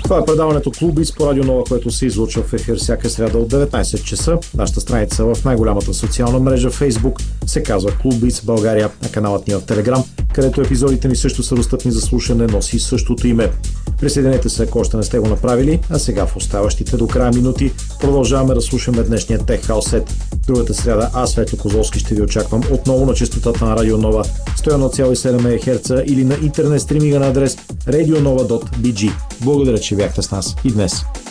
Това е предаването Клубиц по Радио Нова, което се излучва в ефир всяка сряда от 19 часа. Нашата страница в най-голямата социална мрежа Facebook се казва Клубиц България, а каналът ни в Телеграм, където епизодите ни също са достъпни за слушане, носи същото име. Присъединете се, ако още не сте го направили, а сега в оставащите до края минути продължаваме да слушаме днешния Tech House Set. Другата сряда аз, Светло Козловски, ще ви очаквам отново на честотата на Радио Нова 101,7 МГц или на интернет стриминга на адрес radionova.bg. Благодаря, че бяхте с нас и днес.